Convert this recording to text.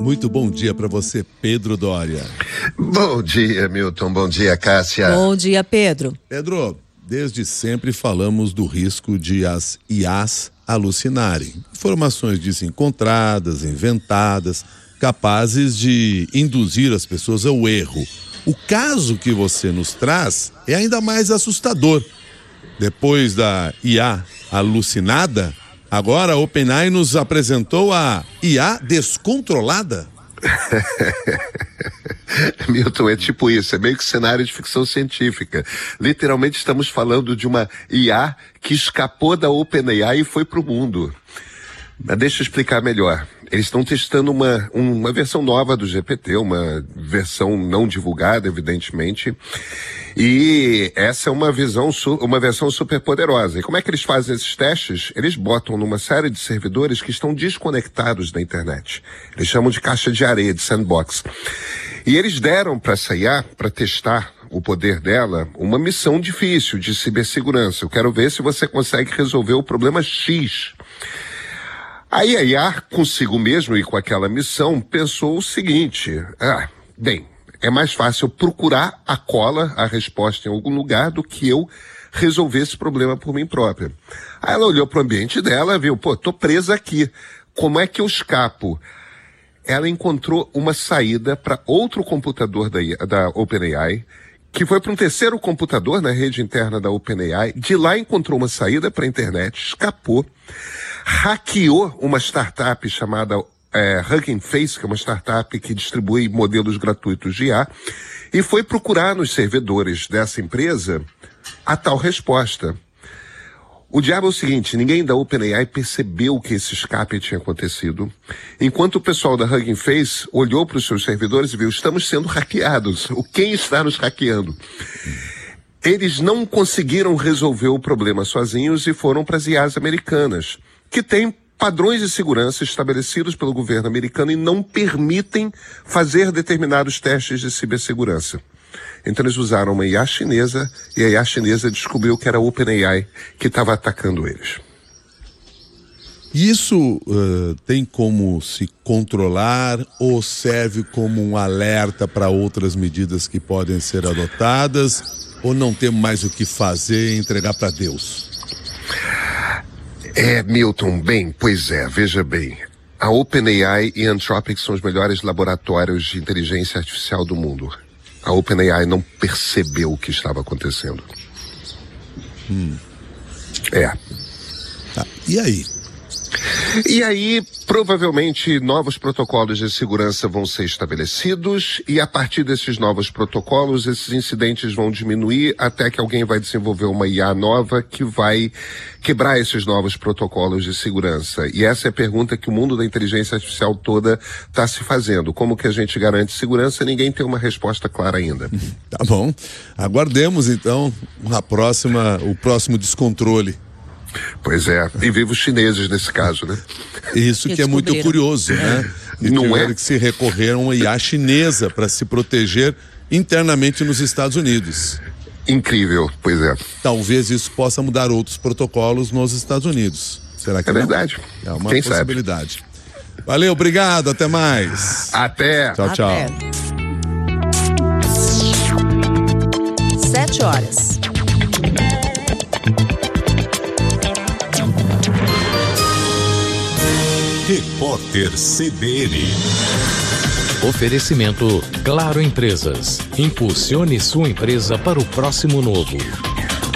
Muito bom dia para você, Pedro Doria. Bom dia, Milton. Bom dia, Cássia. Bom dia, Pedro. Pedro, desde sempre falamos do risco de as IAs alucinarem. Informações desencontradas, inventadas, capazes de induzir as pessoas ao erro. O caso que você nos traz é ainda mais assustador. Depois da IA alucinada, agora a OpenAI nos apresentou a IA descontrolada. Milton, é tipo isso, é meio que cenário de ficção científica. Literalmente estamos falando de uma IA que escapou da OpenAI e foi pro mundo. Mas deixa eu explicar melhor. Eles estão testando uma versão nova do GPT, uma versão não divulgada, evidentemente. E essa é uma versão super poderosa. E como é que eles fazem esses testes? Eles botam numa série de servidores que estão desconectados da internet. Eles chamam de caixa de areia, de sandbox. E eles deram para essa IA, para testar o poder dela, uma missão difícil de cibersegurança. Eu quero ver se você consegue resolver o problema X. Aí a IA, consigo mesmo e com aquela missão, pensou o seguinte: é mais fácil procurar a cola, a resposta em algum lugar, do que eu resolver esse problema por mim própria. Aí ela olhou para o ambiente dela e viu, tô presa aqui. Como é que eu escapo? Ela encontrou uma saída para outro computador da OpenAI, que foi para um terceiro computador na rede interna da OpenAI. De lá encontrou uma saída para a internet, escapou, hackeou uma startup chamada Hugging Face, que é uma startup que distribui modelos gratuitos de IA, e foi procurar nos servidores dessa empresa a tal resposta. O diabo é o seguinte: ninguém da OpenAI percebeu que esse escape tinha acontecido, enquanto o pessoal da Hugging Face olhou para os seus servidores e viu, estamos sendo hackeados. Quem está nos hackeando? Eles não conseguiram resolver o problema sozinhos e foram para as IAs americanas, que têm padrões de segurança estabelecidos pelo governo americano e não permitem fazer determinados testes de cibersegurança. Então eles usaram uma IA chinesa e a IA chinesa descobriu que era a OpenAI que estava atacando eles. Isso tem como se controlar ou serve como um alerta para outras medidas que podem ser adotadas, ou não temos mais o que fazer e entregar para Deus? Milton, veja bem. A OpenAI e a Anthropic são os melhores laboratórios de inteligência artificial do mundo. A OpenAI não percebeu o que estava acontecendo. Tá. E aí? E aí, provavelmente, novos protocolos de segurança vão ser estabelecidos e a partir desses novos protocolos, esses incidentes vão diminuir até que alguém vai desenvolver uma IA nova que vai quebrar esses novos protocolos de segurança. E essa é a pergunta que o mundo da inteligência artificial toda está se fazendo. Como que a gente garante segurança? Ninguém tem uma resposta clara ainda. Tá bom. Aguardemos, então, o próximo descontrole. Pois é, e viva os chineses nesse caso, né? Isso que é muito curioso, né? E não é? Que se recorreram a uma IA chinesa para se proteger internamente nos Estados Unidos. Incrível, pois é. Talvez isso possa mudar outros protocolos nos Estados Unidos. Será que é verdade? É uma Quem possibilidade. sabe? Valeu, obrigado, até mais. Até. Tchau, tchau. 7h. Repórter CBN. Oferecimento Claro Empresas. Impulsione sua empresa para o próximo novo.